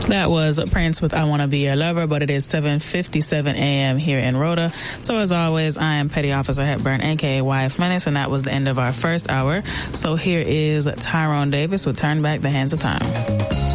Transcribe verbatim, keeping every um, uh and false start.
That was Prince with I Want to Be Your Lover, but it is seven fifty-seven a.m. here in Rhoda. So as always, I am Petty Officer Hepburn, a k a. Y F Menace, and that was the end of our first hour. So here is Tyrone Davis with Turn Back the Hands of Time.